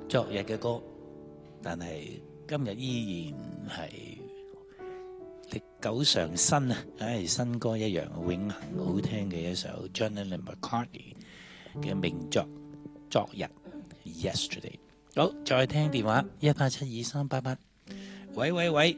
昨日嘅歌，但係今日依然係歷久常新啊！新歌一樣永恆好聽嘅一首 John Lennon McCartney 嘅名作《昨日》Yesterday。好，再聽電話1872388。喂喂喂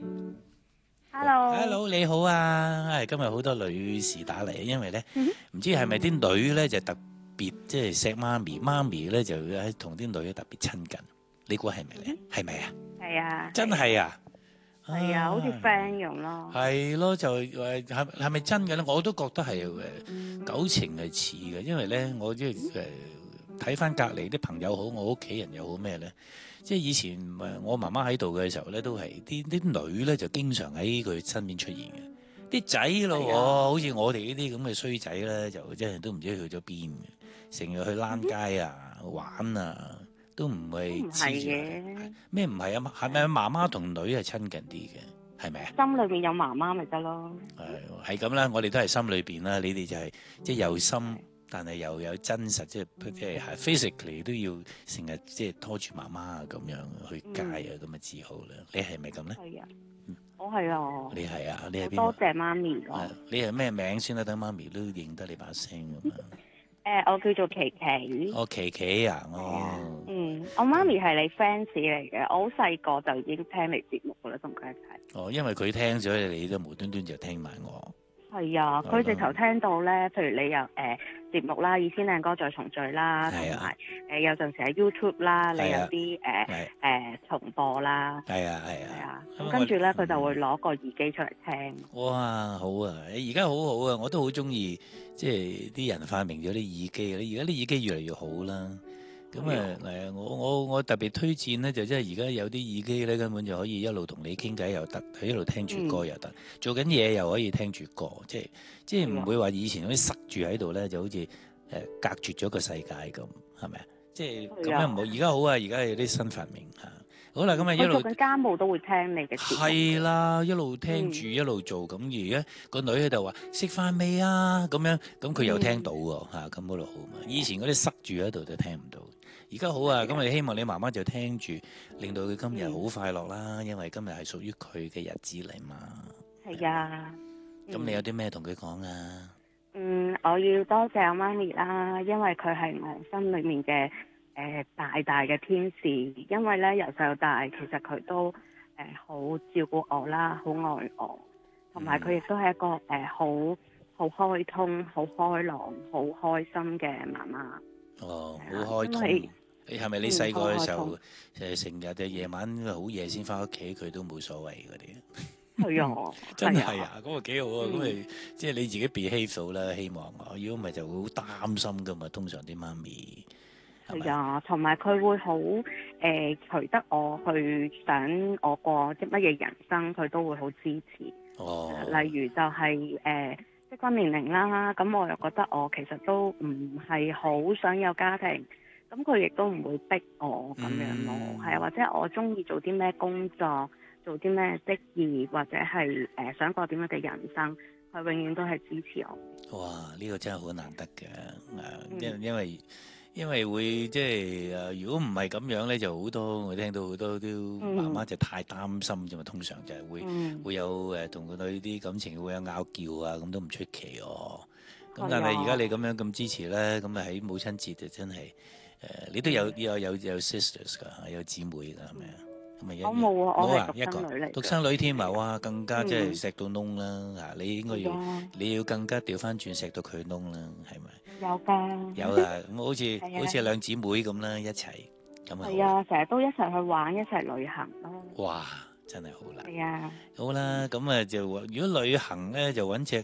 Hello， 你好啊！今日好多女士打嚟，因為咧唔知係咪啲女咧就特別即係錫媽咪，媽咪咧就喺同啲女特別親近。你估係咪咧？係咪啊？ 係啊， 真係啊！ 係啊，好似 friend 咁咯。 係咯，就係咪真嘅咧？我都覺得係九情係似嘅，因為咧我即係睇翻隔離啲朋友好，我屋企人又好咩咧？即係以前我媽媽喺度嘅時候咧，都係啲女咧就經常喺佢身邊出現嘅。啲仔咯，好似我哋呢啲咁嘅衰仔咧，就真係都唔知去咗邊嘅，成日去躝街啊、玩啊，都唔係黐住佢。咩唔係啊？係咪媽媽同女係親近啲嘅？係咪啊？ 心裏面有媽媽咪得咯。 係咁啦，我哋都係心裏邊啦。你哋就係即係有心，但係又有真實，即係 physically 都要成日即係拖住媽媽啊咁樣去街啊咁啊至好啦。你係咪咁咧？ 係啊，我係啊。 你係啊？你係邊個？ 多謝媽咪咯。 你係咩名先啦？等媽咪都認得你把聲咁啊。 我叫做琪琪。 哦，琪琪啊， 我媽咪係你 fans 嚟嘅，我好細個就已經聽你節目噶啦，同佢一齊。 哦，因為佢聽咗你都無端端就聽埋我。 係啊，佢直頭聽到咧，譬如你有節目啦，以前靚歌再重聚啦，同埋有陣時喺 YouTube 啦，你有啲重播啦。 係啊。 咁跟住咧，佢就會攞個耳機出嚟聽。 哇，好啊！而家好好啊，我都好中意，即係啲人發明咗啲耳機。你而家啲耳機越嚟越好啦。咁我特別推薦咧，就即係而家有啲耳機咧，根本就可以一路同你傾偈又得，一路聽住歌又得，做緊嘢又可以聽住歌，即係唔會話以前嗰啲塞住喺度咧，就好似隔絕咗個世界咁，係咪啊？即係咁樣唔好。而家好啊，而家有啲新發明嚇。好啦，咁啊一路做緊家務都會聽你嘅節目。 係啦，一路聽住一路做。咁而家個女喺度話食飯未啊？咁樣咁佢又聽到喎嚇，咁嗰度好嘛。以前嗰啲塞住喺度就聽唔到。而家好啊，咁我哋希望你媽媽就聽住，令到佢今日好快樂啦。因為今日係屬於佢嘅日子嚟嘛。 係啊。 咁你有啲咩同佢講啊？ 我要多謝我媽咪啦，因為佢係我心裏面嘅大大嘅天使。因為咧由細到大，其實佢都好照顧我啦，好愛我，同埋佢亦都係一個好開通、好開朗、好開心嘅媽媽。 哦，好開通。你係咪你細個嘅時候成日嘅夜晚好夜先翻屋企，佢都冇所謂嗰啲？ 係啊， 真係啊，嗰個幾好啊！咁咪即係你自己 behave 到啦，希望我。如果唔係就會好擔心噶嘛。通常啲媽咪係啊，同埋佢會好隨得我去想我過啲乜嘢人生，佢都會好支持。例如就係適婚年齡啦，咁我又覺得我其實都唔係好想有家庭。咁佢亦都唔會逼我咁樣咯，係啊，或者我中意做啲咩工作，做啲咩職業，或者係想過點樣嘅人生，佢永遠都係支持我。 哇！呢個真係好難得嘅，因為會即係如果唔係咁樣咧，就好多我聽到好多啲媽媽就太擔心啫嘛。通常就係會有同個女啲感情會有拗撬啊，咁都唔出奇哦。咁但係而家你咁樣咁支持咧，咁啊喺母親節就真係你都有 sisters 㗎，有姊妹㗎係咪啊？ 我冇啊，我係獨生女嚟。 獨生女添啊！哇，更加即係錫到窿啦！你應該你要更加調翻轉錫到佢窿啦，係咪？ 有㗎。 有啊，咁好似兩姊妹咁啦，一齊咁啊。 係啊，成日都一齊去玩，一齊旅行咯。 哇！真係好啦。 係啊。 好啦，咁啊就如果旅行咧，就揾隻